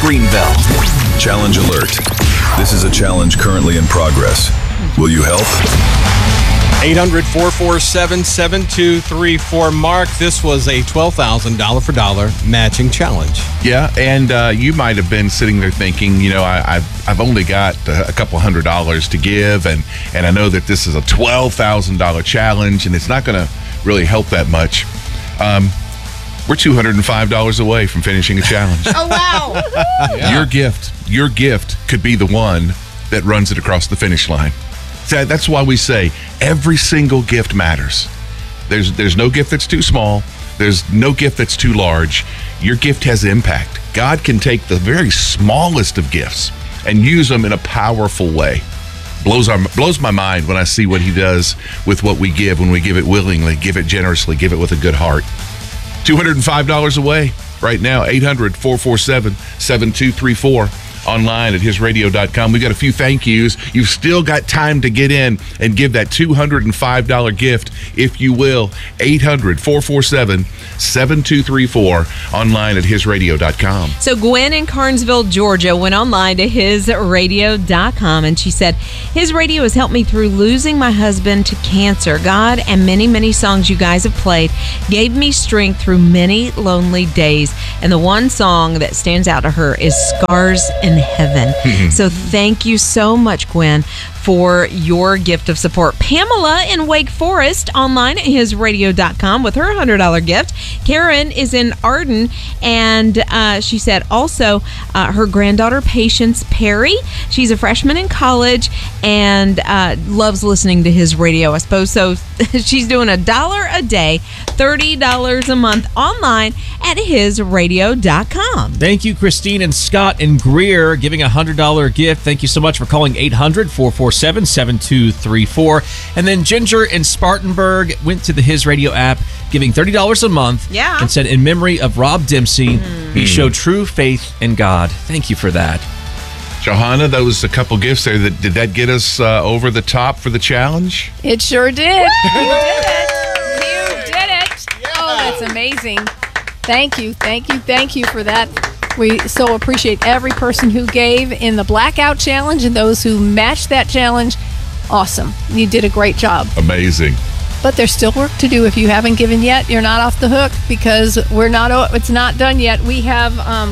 Greenville. Challenge alert. This is a challenge currently in progress. Will you help? 800-447-7234. Mark, this was a $12,000 for dollar matching challenge. Yeah, and you might have been sitting there thinking, I've only got a couple $100 to give, and I know that this is a $12,000 challenge, and it's not going to really help that much. We're $205 away from finishing a challenge. Oh, wow. Yeah. Your gift could be the one that runs it across the finish line. So that's why we say every single gift matters. There's no gift that's too small. There's no gift that's too large. Your gift has impact. God can take the very smallest of gifts and use them in a powerful way. Blows my mind when I see what he does with what we give, when we give it willingly, give it generously, give it with a good heart. $205 away right now. 800-447-7234. Online at hisradio.com. We've got a few thank yous. You've still got time to get in and give that $205 gift, if you will. 800-447-7234. Online at hisradio.com. So Gwen in Carnesville, Georgia, went online to hisradio.com, and she said, "His Radio has helped me through losing my husband to cancer. God and many, many songs you guys have played gave me strength through many lonely days. And the one song that stands out to her is Scars in Heaven." So thank you so much, Gwen, for your gift of support. Pamela in Wake Forest, online at hisradio.com with her $100 gift. Karen is in Arden, and she said also her granddaughter, Patience Perry. She's a freshman in college and loves listening to his radio, I suppose. So she's doing $1 a day, $30 a month online at hisradio.com. Thank you, Christine and Scott and Greer, giving a $100 gift. Thank you so much for calling 800-447-7234. And then Ginger in Spartanburg went to the His Radio app, giving $30 a month. Yeah. And said, in memory of Rob Dempsey, he showed true faith in God. Thank you for that. Johanna, that was a couple gifts there. Did that get us over the top for the challenge? It sure did. You did it. You did it. Oh, that's amazing. Thank you for that. We so appreciate every person who gave in the Blackout Challenge and those who matched that challenge. Awesome. You did a great job. Amazing. But there's still work to do. If you haven't given yet, you're not off the hook, because it's not done yet. We have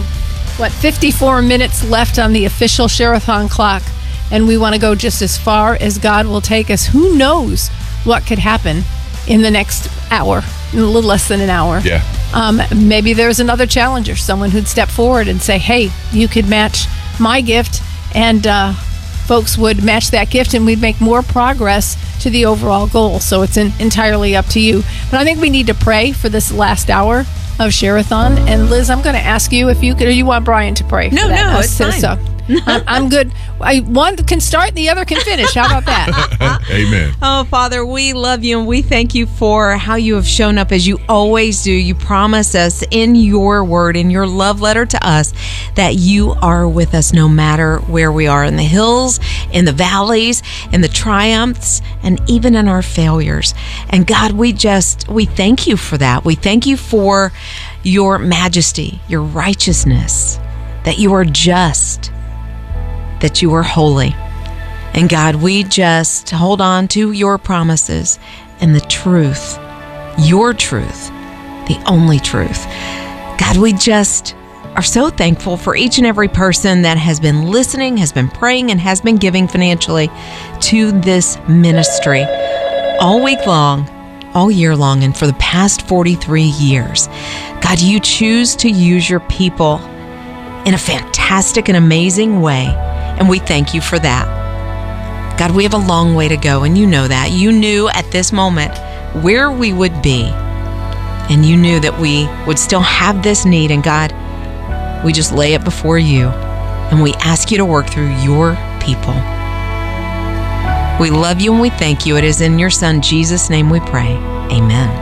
54 minutes left on the official Share-a-thon clock, and we want to go just as far as God will take us. Who knows what could happen in the next hour, in a little less than an hour. Yeah. Maybe there's another challenger, someone who'd step forward and say, hey, you could match my gift, and folks would match that gift, and we'd make more progress to the overall goal. So it's entirely up to you. But I think we need to pray for this last hour of Share-a-thon. And Liz, I'm going to ask you if you could, or you want Brian to pray? No, it's fine. So I'm good. One can start, the other can finish. How about that? Amen. Oh, Father, we love you, and we thank you for how you have shown up as you always do. You promise us in your word, in your love letter to us, that you are with us no matter where we are, in the hills, in the valleys, in the triumphs, and even in our failures. And God, we thank you for that. We thank you for your majesty, your righteousness, that you are just, that you are holy. And God, we just hold on to your promises and the truth, your truth, the only truth. God, we just are so thankful for each and every person that has been listening, has been praying, and has been giving financially to this ministry all week long, all year long, and for the past 43 years. God, you choose to use your people in a fantastic and amazing way, and we thank you for that. God, we have a long way to go, and you know that. You knew at this moment where we would be, and you knew that we would still have this need, and God, we just lay it before you, and we ask you to work through your people. We love you and we thank you. It is in your Son, Jesus' name, we pray. Amen.